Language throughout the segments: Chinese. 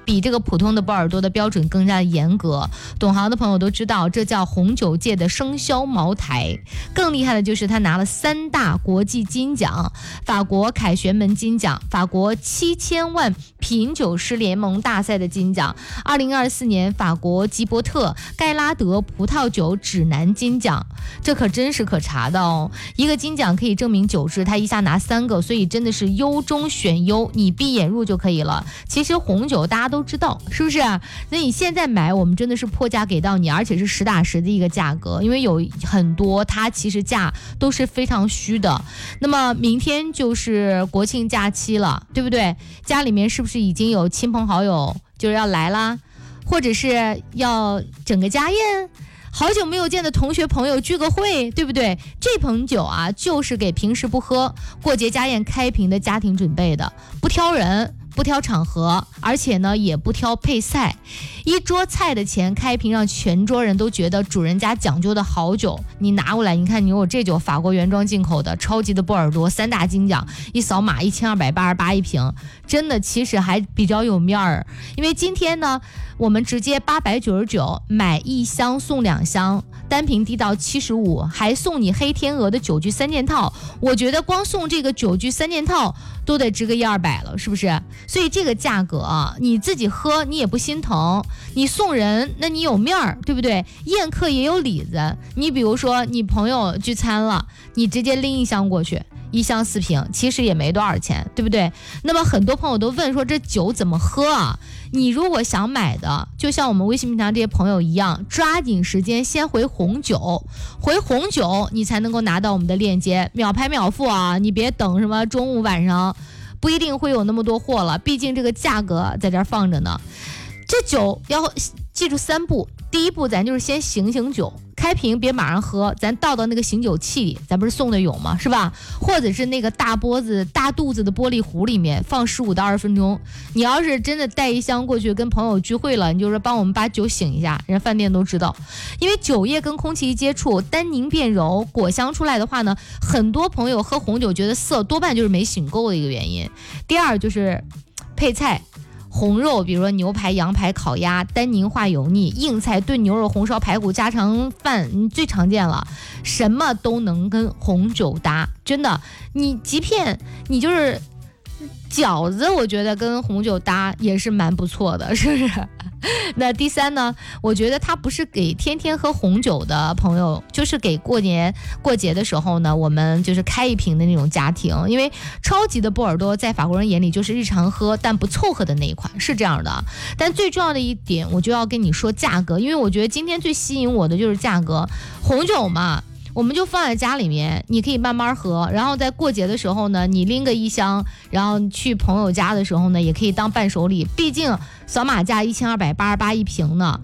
比这个普通的波尔多的标准更加的严格。懂行的朋友都知道，这叫红酒界的生肖茅台。更厉害的就是他拿了3大国际金奖，法国凯旋门金奖，法国7000万品酒师联盟大赛的金奖，2024年法国吉伯特盖拉德葡萄酒指南金奖，这可真是可查的哦。一个金奖可以证明酒质，他一下拿3个，所以真的是优中选优，你闭眼入就可以了。其实红酒大家都知道，是不是啊？那你现在买，我们真的是破价给到你，而且是实打实的一个价格，因为有很多它其实价都是非常虚的。那么明天就是国庆假期了，对不对？家里面是不是已经有亲朋好友就是要来啦，或者是要整个家宴？好久没有见的同学朋友聚个会，对不对？这盆酒啊，就是给平时不喝，过节家宴开瓶的家庭准备的，不挑人，不挑场合，而且呢也不挑配菜，一桌菜的钱开瓶，让全桌人都觉得主人家讲究的好酒。你拿过来，你看你有这酒，法国原装进口的，超级的波尔多，3大金奖，一扫码1288一瓶，真的其实还比较有面儿。因为今天呢，我们直接899买1箱送2箱，单瓶低到75，还送你黑天鹅的酒具3件套。我觉得光送这个酒具3件套都得值个100-200了，是不是？所以这个价格啊，你自己喝你也不心疼，你送人那你有面儿，对不对？宴客也有里子，你比如说你朋友聚餐了，你直接拎1箱过去，1箱4瓶，其实也没多少钱，对不对？那么很多朋友都问说这酒怎么喝啊？你如果想买的，就像我们微信平台这些朋友一样，抓紧时间先回红酒，你才能够拿到我们的链接，秒拍秒付啊！你别等什么中午晚上，不一定会有那么多货了，毕竟这个价格在这儿放着呢。这酒要记住3步，第一步咱就是先醒酒，开瓶别马上喝，咱倒到那个醒酒器里，咱不是送的有吗？是吧？或者是那个大肚子的玻璃壶里面放15到20分钟。你要是真的带1箱过去跟朋友聚会了，你就说帮我们把酒醒一下，人家饭店都知道。因为酒液跟空气一接触，单宁变柔，果香出来的话呢，很多朋友喝红酒觉得涩，多半就是没醒够的一个原因。第二就是配菜。红肉，比如说牛排、羊排、烤鸭，单宁化油腻；硬菜炖牛肉、红烧排骨、家常饭，你最常见了，什么都能跟红酒搭，真的。你即便你就是饺子，我觉得跟红酒搭也是蛮不错的，是不是？那第3呢，我觉得它不是给天天喝红酒的朋友，就是给过节的时候呢，我们就是开1瓶的那种家庭。因为超级的波尔多在法国人眼里就是日常喝但不凑合的那一款，是这样的。但最重要的一点，我就要跟你说价格，因为我觉得今天最吸引我的就是价格。红酒嘛，我们就放在家里面，你可以慢慢喝，然后在过节的时候呢，你拎个1箱，然后去朋友家的时候呢，也可以当伴手礼。毕竟扫码价1288一瓶呢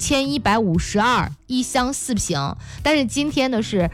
，5152，1箱4瓶。但是今天呢是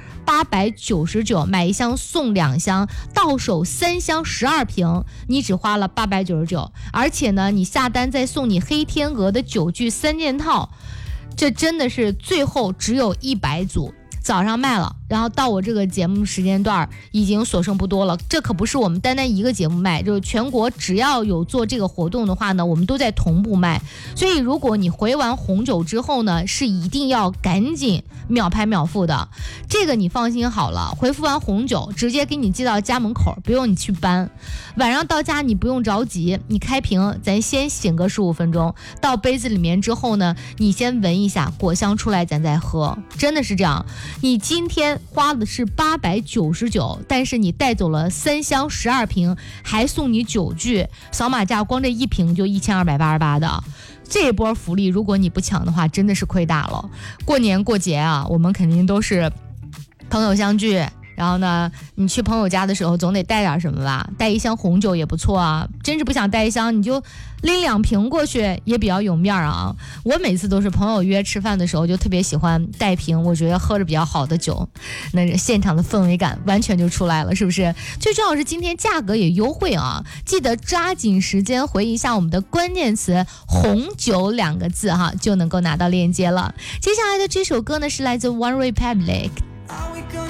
899，买1箱送2箱，到手3箱12瓶，你只花了899，而且呢，你下单再送你黑天鹅的酒具3件套，这真的是最后只有100组。早上卖了，然后到我这个节目时间段已经所剩不多了。这可不是我们单单一个节目卖，就是全国只要有做这个活动的话呢，我们都在同步卖。所以如果你回完红酒之后呢，是一定要赶紧秒拍秒付的。这个你放心好了，回复完红酒直接给你寄到家门口，不用你去搬。晚上到家你不用着急，你开瓶咱先醒个15分钟，到杯子里面之后呢，你先闻一下果香出来，咱再喝。真的是这样。你今天花的是899，但是你带走了3箱12瓶，还送你酒具，扫码价光这1瓶就1288的。这一波福利如果你不抢的话，真的是亏大了。过年过节啊，我们肯定都是朋友相聚，然后呢，你去朋友家的时候总得带点什么吧，带1箱红酒也不错啊。真是不想带1箱，你就拎2瓶过去也比较有面啊。我每次都是朋友约吃饭的时候就特别喜欢带瓶，我觉得喝着比较好的酒，那现场的氛围感完全就出来了，是不是？最重要是今天价格也优惠啊，记得抓紧时间回一下我们的关键词红酒2个字哈，就能够拿到链接了。接下来的这首歌呢是来自 One Republic。